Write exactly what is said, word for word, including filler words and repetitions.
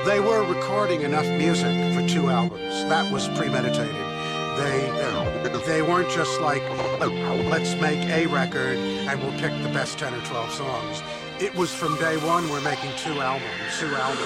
They were recording enough music for two albums. That was premeditated. They they weren't just like, let's make a record and we'll pick the best ten or twelve songs. It was from day one, we're making two albums, two albums.